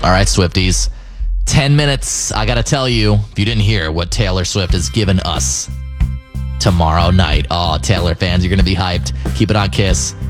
All right, Swifties. 10 minutes. I got to tell you, if you didn't hear what Taylor Swift has given us tomorrow night. Oh, Taylor fans, you're going to be hyped. Keep it on Kiss.